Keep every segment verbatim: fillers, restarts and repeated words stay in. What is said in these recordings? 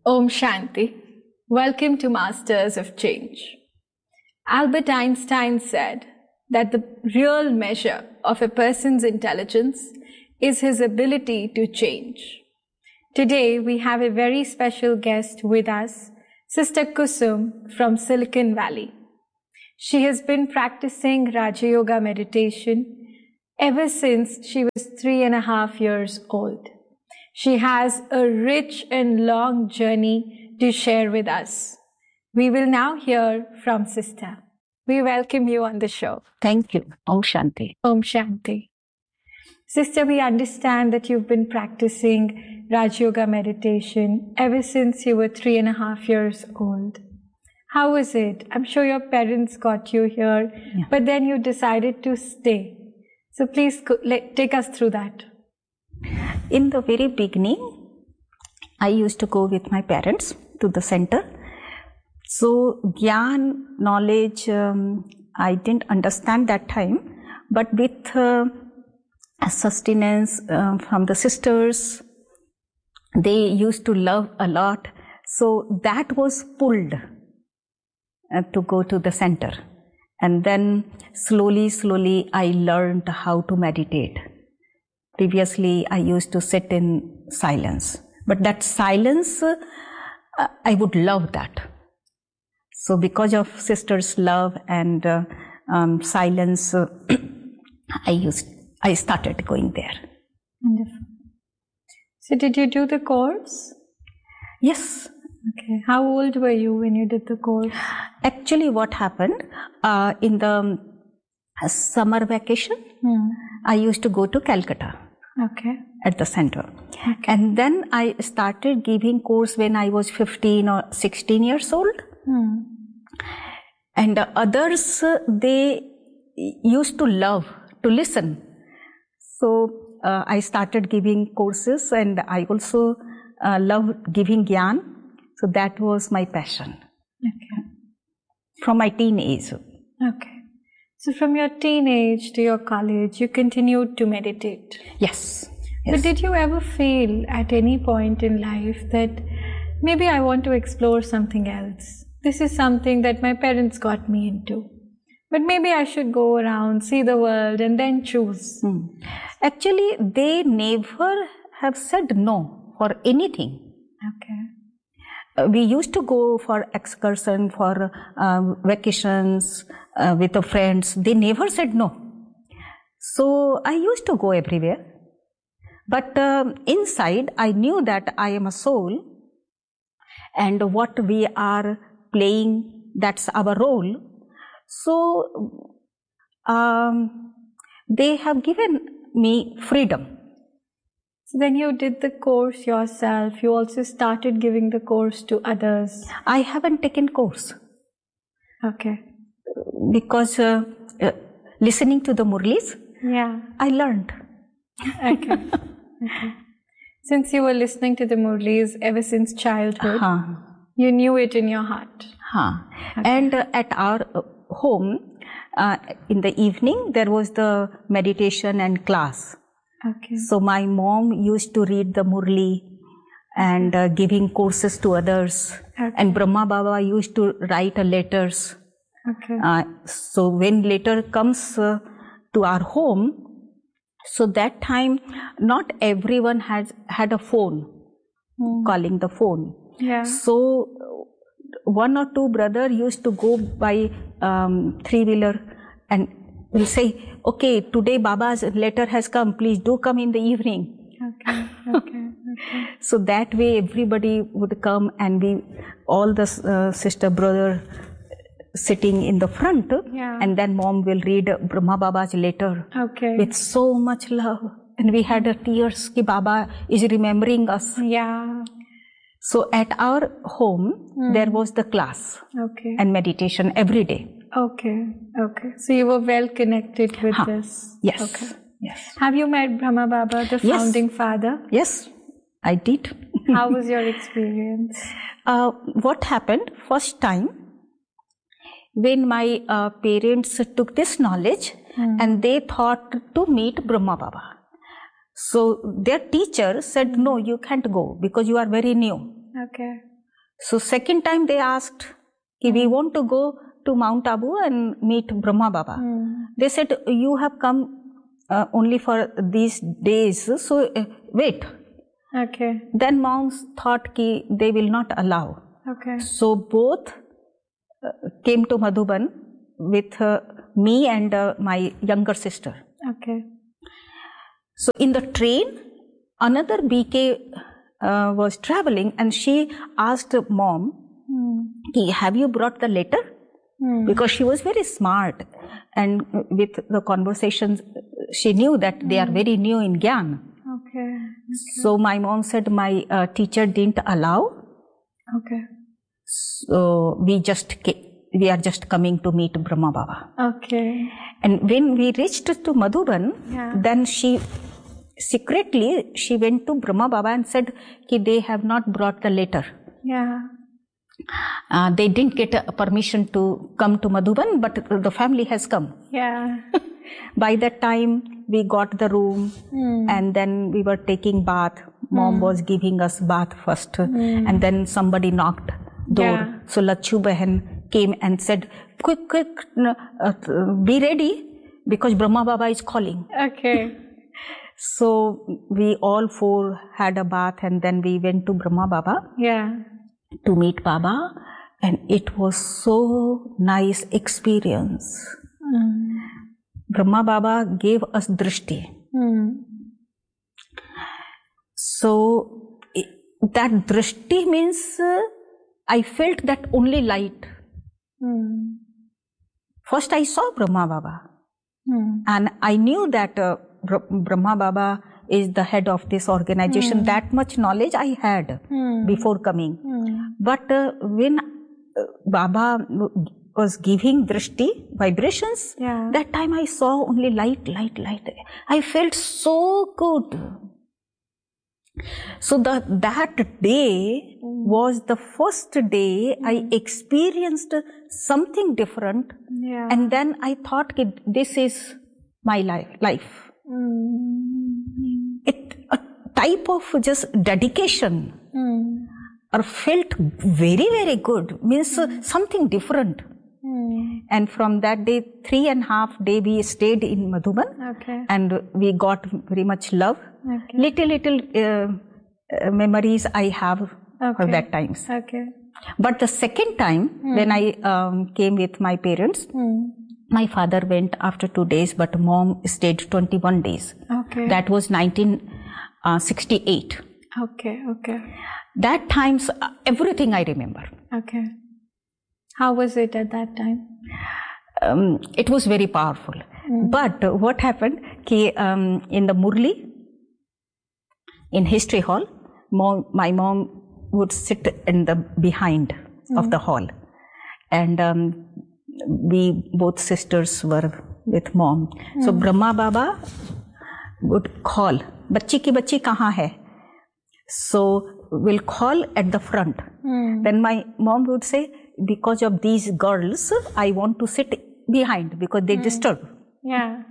Om Shanti. Welcome to Masters of Change. Albert Einstein said that the real measure of a person's intelligence is his ability to change. Today we have a very special guest with us, Sister Kusum from Silicon Valley. She has been practicing Raja Yoga meditation ever since she was three and a half years old. She has a rich and long journey to share with us. We will now hear from Sister. We welcome you on the show. Thank you. Om Shanti. Om Shanti. Sister, we understand that you've been practicing Raja Yoga meditation ever since you were three and a half years old. How was it? I'm sure your parents got you here, yeah. But then you decided to stay. So please take us through that. In the very beginning, I used to go with my parents to the center. So, Gyan, knowledge, um, I didn't understand that time. But with uh, sustenance uh, from the sisters, they used to love a lot. So, that was pulled uh, to go to the center. And then slowly, slowly, I learned how to meditate. Previously, I used to sit in silence. But that silence, uh, I would love that. So because of sisters' love and uh, um, silence, uh, I used, I started going there. Wonderful. So did you do the course? Yes. Okay. How old were you when you did the course? Actually, what happened, uh, in the summer vacation, hmm. I used to go to Calcutta. Okay. At the center. Okay. And then I started giving course when I was fifteen or sixteen years old. Hmm. And the others, they used to love to listen. So uh, I started giving courses, and I also uh, love giving Gyan. So that was my passion. Okay. From my teenage. Okay. So from your teenage to your college, you continued to meditate. Yes. Yes. But did you ever feel at any point in life that maybe I want to explore something else? This is something that my parents got me into. But maybe I should go around, see the world, and then choose. Hmm. Actually, they never have said no for anything. Okay. Uh, we used to go for excursion, for uh, vacations uh, with the friends. They never said no. So I used to go everywhere. But uh, inside, I knew that I am a soul, and what we are playing, that's our role. So um, they have given me freedom. So then you did the course yourself. You also started giving the course to others. I haven't taken course. Okay. Because uh, uh, listening to the Murlis, yeah, I learned. Okay. Okay. Since you were listening to the Murlis ever since childhood, uh-huh. you knew it in your heart. Huh. Okay. And uh, at our uh, home, uh, in the evening, there was the meditation and class. Okay. So my mom used to read the Murli and uh, giving courses to others. Okay. And Brahma Baba used to write uh, letters. Okay. Uh, so when letter comes uh, to our home, so that time, not everyone has had a phone, mm. calling the phone. Yeah. So one or two brother used to go by um, three-wheeler and will say, okay, today Baba's letter has come, please do come in the evening. Okay, okay, okay. So that way everybody would come, and we, all the uh, sister, brother sitting in the front, yeah. And then mom will read Brahma Baba's letter okay. with so much love. And we had a tears ki Baba is remembering us. Yeah. So at our home, mm. there was the class okay. and meditation every day. Okay, okay. So you were well connected with huh. this. Yes. Okay. Yes. Have you met Brahma Baba, the yes. founding father? Yes, I did. How was your experience? Uh, what happened first time, when my uh, parents took this knowledge mm. and they thought to meet Brahma Baba. So their teacher said, no, you can't go because you are very new. Okay. So second time they asked, if we want to go to Mount Abu and meet Brahma Baba. Mm. They said, you have come uh, only for these days, so uh, wait. Okay. Then monks thought ki they will not allow. Okay. So both uh, came to Madhuban with uh, me and uh, my younger sister. Okay. So in the train, another B K uh, was traveling, and she asked mom, mm. ki, have you brought the letter? Mm. Because she was very smart, and with the conversations, she knew that mm. they are very new in Gyan. Okay. Okay. So my mom said my uh, teacher didn't allow. Okay. So we just we are just coming to meet Brahma Baba. Okay. And when we reached to Madhuban, yeah. then she secretly she went to Brahma Baba and said ki they have not brought the letter. Yeah. Uh, they didn't get a permission to come to Madhuban, but the family has come. Yeah. By that time, we got the room, mm. and then we were taking bath. Mom mm. was giving us bath first, mm. and then somebody knocked door. Yeah. So Lachu Behan came and said, quick, quick, uh, be ready, because Brahma Baba is calling. Okay. So we all four had a bath, and then we went to Brahma Baba. Yeah. To meet Baba, and it was so nice experience. Mm. Brahma Baba gave us drishti. Mm. So that drishti means uh, I felt that only light. Mm. First I saw Brahma Baba, mm. and I knew that uh, Brahma Baba is the head of this organization. Mm. That much knowledge I had mm. before coming. Mm. But uh, when uh, Baba was giving drishti, vibrations, yeah. that time I saw only light, light, light. I felt so good. So the, that day mm. was the first day mm. I experienced something different. Yeah. And then I thought, this is my life. life. Mm. It a type of just dedication mm. or felt very, very good, means mm. something different. Mm. And from that day, three and a half day we stayed in Madhuban, okay. and we got very much love. Okay. Little, little uh, uh, memories I have okay. for that times. Okay. But the second time mm. when I um, came with my parents, mm. my father went after two days, but mom stayed twenty-one days. Okay. That was nineteen sixty-eight. Okay, okay. That times, uh, everything I remember. Okay. How was it at that time? Um, it was very powerful. Mm. But uh, what happened, ki, um, in the Murli, in history hall, mom, my mom would sit in the behind mm. of the hall. And um, we both sisters were with mom. Mm. So Brahma Baba would call, "Bachchi ki bachchi kahan hai?" So we'll call at the front. Mm. Then my mom would say, because of these girls, I want to sit behind because they mm. disturb. Yeah.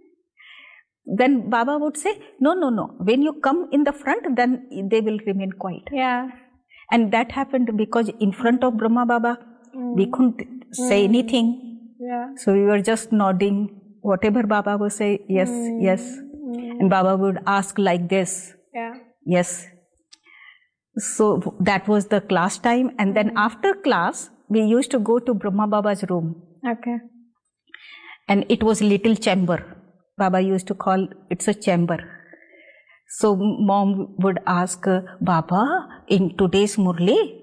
Then Baba would say, no, no, no. When you come in the front, then they will remain quiet. Yeah. And that happened because in front of Brahma Baba, mm. we couldn't say mm. anything. Yeah. So we were just nodding. Whatever Baba would say, yes, mm. yes. Mm. And Baba would ask like this. Yeah. Yes. So that was the class time. And mm. then after class, we used to go to Brahma Baba's room. Okay. And it was little chamber. Baba used to call it's a chamber. So mom would ask, Baba, in today's Murli,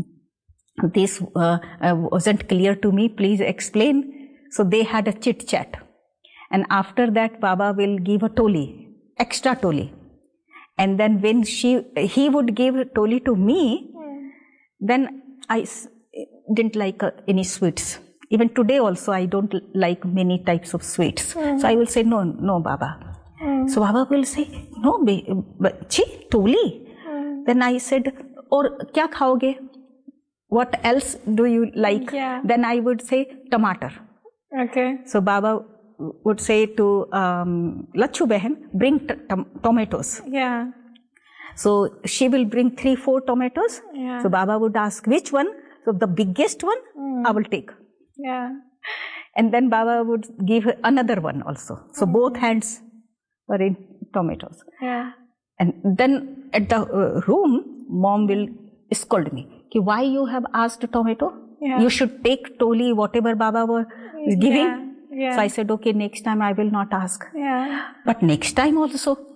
this uh, uh, wasn't clear to me, please explain. So they had a chit chat. And after that, Baba will give a toli, extra toli. And then when she, he would give a toli to me, mm. then I didn't like uh, any sweets. Even today also, I don't like many types of sweets. Mm. So I will say, no, no, Baba. Mm. So Baba will say, no, bachchi, toli. Mm. Then I said, or kya khaoge? What else do you like? Yeah. Then I would say, tomato. Okay. So Baba would say to um, Lachu Behan, bring t- tom- tomatoes. Yeah. So she will bring three, four tomatoes. Yeah. So Baba would ask which one. So the biggest one mm. I will take. Yeah. And then Baba would give another one also. So mm. both hands were in tomatoes. Yeah. And then at the uh, room, mom will scold me. Why you have asked tomato? Yeah. You should take totally whatever Baba was giving. Yeah. Yeah. So I said, okay, next time I will not ask. Yeah. But next time also,